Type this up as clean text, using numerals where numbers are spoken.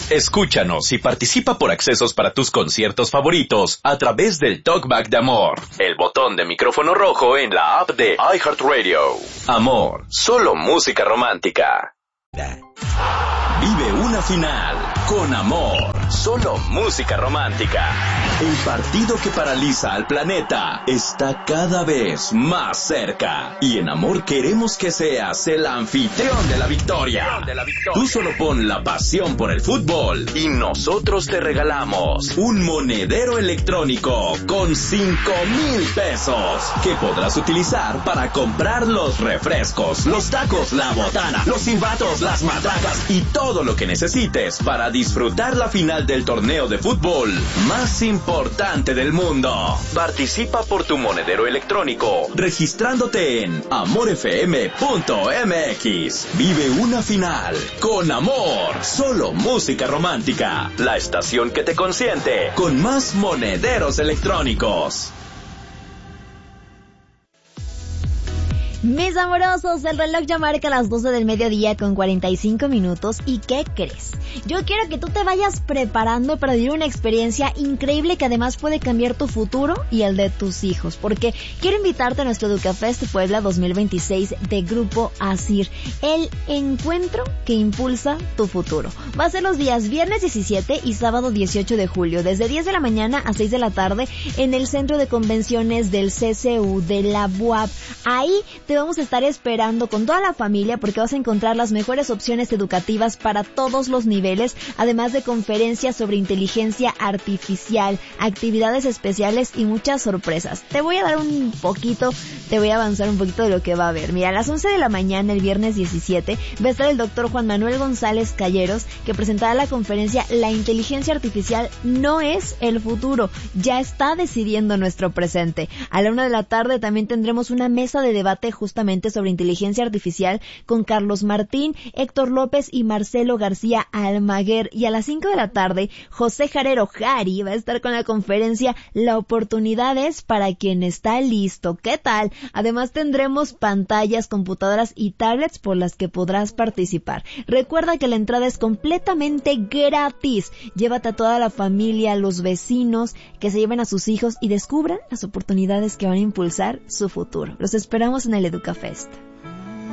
Escúchanos y participa por accesos para tus conciertos favoritos a través del Talkback de Amor, el botón de micrófono rojo en la app de iHeartRadio. Amor, solo música romántica. Vive una final con Amor, solo música romántica. El partido que paraliza al planeta está cada vez más cerca. Y en Amor queremos que seas el anfitrión de la victoria. Tú solo pon la pasión por el fútbol y nosotros te regalamos un monedero electrónico con 5,000 pesos que podrás utilizar para comprar los refrescos, los tacos, la botana, los silbatos, las matracas y todo lo que necesites para disfrutar la final del torneo de fútbol más importante del mundo. Participa por tu monedero electrónico registrándote en amorfm.mx. Vive una final con Amor, solo música romántica. La estación que te consiente con más monederos electrónicos. Mis amorosos, el reloj ya marca las 12 del mediodía con 45 minutos. ¿Y qué crees? Yo quiero que tú te vayas preparando para vivir una experiencia increíble que además puede cambiar tu futuro y el de tus hijos, porque quiero invitarte a nuestro EducaFest Puebla 2026 de Grupo ASIR, el encuentro que impulsa tu futuro. Va a ser los días viernes 17 y sábado 18 de julio, desde 10 de la mañana a 6 de la tarde en el Centro de Convenciones del CCU de la UAP. Ahí te vamos a estar esperando con toda la familia porque vas a encontrar las mejores opciones educativas para todos los niveles, además de conferencias sobre inteligencia artificial, actividades especiales y muchas sorpresas. Te voy a dar te voy a avanzar un poquito de lo que va a haber. Mira, a las 11 de la mañana, el viernes 17, va a estar el doctor Juan Manuel González Calleros, que presentará la conferencia La inteligencia artificial no es el futuro, ya está decidiendo nuestro presente. A la 1 de la tarde también tendremos una mesa de debate justamente sobre inteligencia artificial con Carlos Martín, Héctor López y Marcelo García Almaguer. Y a las 5 de la tarde, José Jarero Jari va a estar con la conferencia La oportunidad es para quien está listo. ¿Qué tal? Además tendremos pantallas, computadoras y tablets por las que podrás participar. Recuerda que la entrada es completamente gratis. Llévate a toda la familia, a los vecinos, que se lleven a sus hijos y descubran las oportunidades que van a impulsar su futuro. Los esperamos en el EducaFest.